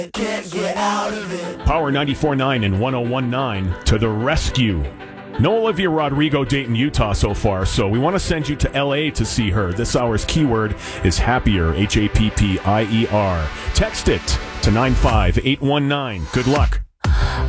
Can't get out of it. Power 94.9 and 101.9 to the rescue. No Olivia Rodrigo Dayton, Utah so far, so we want to send you to L.A. to see her. This hour's keyword is happier, Happier. Text it to 95819. Good luck.